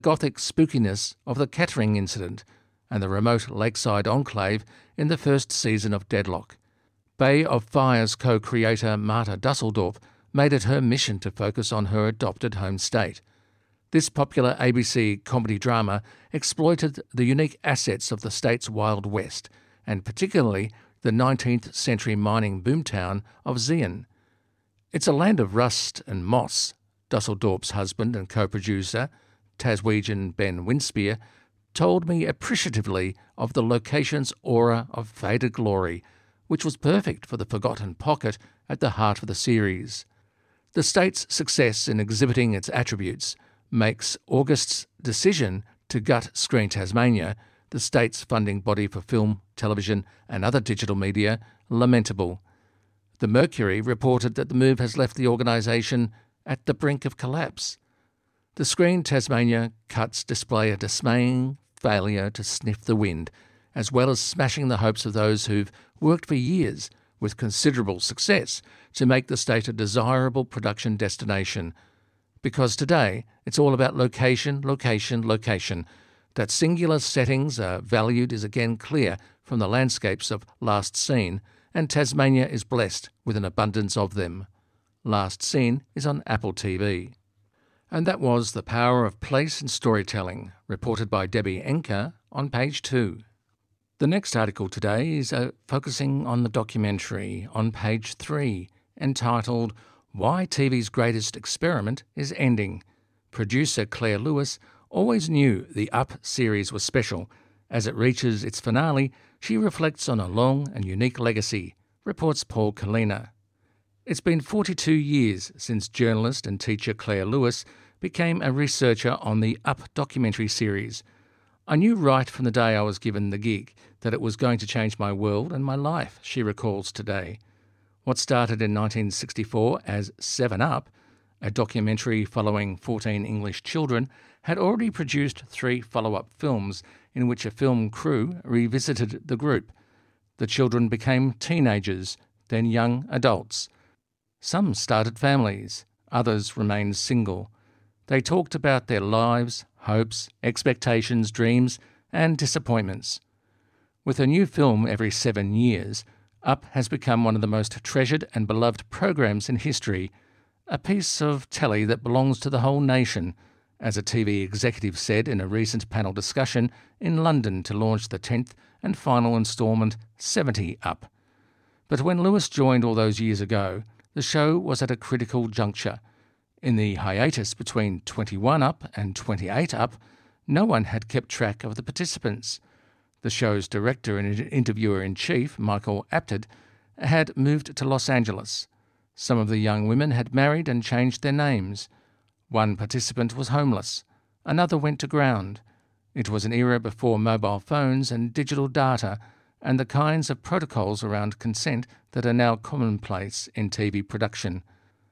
gothic spookiness of the Kettering incident and the remote lakeside enclave in the first season of Deadlock. Bay of Fire's co-creator Marta Dusseldorp made it her mission to focus on her adopted home state. This popular ABC comedy drama exploited the unique assets of the state's Wild West, and particularly the 19th century mining boomtown of Zeehan. It's a land of rust and moss, Dusseldorp's husband and co-producer, Taswegian Ben Winspear, told me appreciatively of the location's aura of faded glory, which was perfect for the forgotten pocket at the heart of the series. The state's success in exhibiting its attributes makes August's decision to gut Screen Tasmania, the state's funding body for film, television and other digital media, lamentable. The Mercury reported that the move has left the organisation at the brink of collapse. The Screen Tasmania cuts display a dismaying failure to sniff the wind, as well as smashing the hopes of those who've worked for years with considerable success to make the state a desirable production destination. Because today it's all about location, location, location. That singular settings are valued is again clear from the landscapes of Last Scene, and Tasmania is blessed with an abundance of them. Last Scene is on Apple TV. And that was The Power of Place and Storytelling, reported by Debbie Enker on page 2. The next article today is focusing on the documentary on page 3, entitled Why TV's Greatest Experiment is Ending. Producer Claire Lewis always knew the Up series was special. As it reaches its finale, she reflects on a long and unique legacy, reports Paul Kalina. It's been 42 years since journalist and teacher Claire Lewis became a researcher on the Up documentary series. I knew right from the day I was given the gig that it was going to change my world and my life, she recalls today. What started in 1964 as 7 Up, a documentary following 14 English children, had already produced 3 follow-up films in which a film crew revisited the group. The children became teenagers, then young adults. Some started families, others remained single. They talked about their lives, hopes, expectations, dreams, and disappointments. With a new film every 7 years, Up has become one of the most treasured and beloved programs in history, a piece of telly that belongs to the whole nation, as a TV executive said in a recent panel discussion in London to launch the 10th and final instalment, 70 Up. But when Lewis joined all those years ago, the show was at a critical juncture. In the hiatus between 21 Up and 28 Up, no one had kept track of the participants. The show's director and interviewer-in-chief, Michael Apted, had moved to Los Angeles. Some of the young women had married and changed their names. One participant was homeless. Another went to ground. It was an era before mobile phones and digital data and the kinds of protocols around consent that are now commonplace in TV production.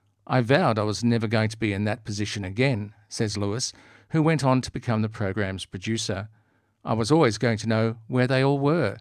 I vowed I was never going to be in that position again, says Lewis, who went on to become the program's producer. I was always going to know where they all were.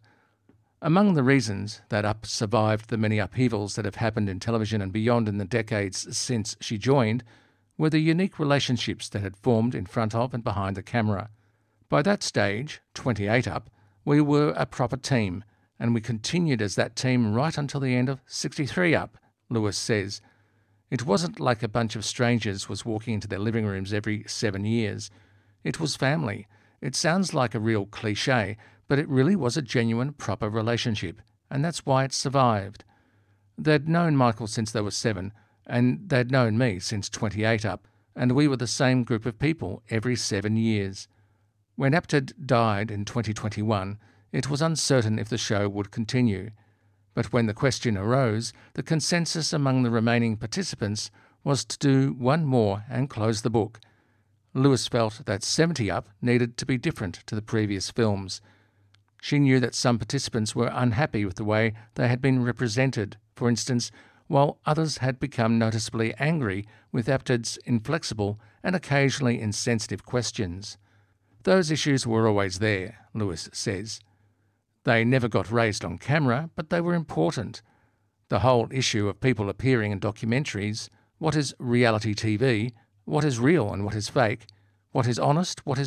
Among the reasons that Up survived the many upheavals that have happened in television and beyond in the decades since she joined were the unique relationships that had formed in front of and behind the camera. By that stage, 28 Up, we were a proper team, and we continued as that team right until the end of 63 Up, Lewis says. It wasn't like a bunch of strangers was walking into their living rooms every 7 years. It was family. It sounds like a real cliché, but it really was a genuine, proper relationship, and that's why it survived. They'd known Michael since they were 7, and they'd known me since 28 Up, and we were the same group of people every 7 years. When Apted died in 2021, it was uncertain if the show would continue. But when the question arose, the consensus among the remaining participants was to do one more and close the book. Lewis felt that 70 Up needed to be different to the previous films. She knew that some participants were unhappy with the way they had been represented, for instance, while others had become noticeably angry with Apted's inflexible and occasionally insensitive questions. Those issues were always there, Lewis says. They never got raised on camera, but they were important. The whole issue of people appearing in documentaries, what is reality TV, what is real and what is fake, what is honest, what is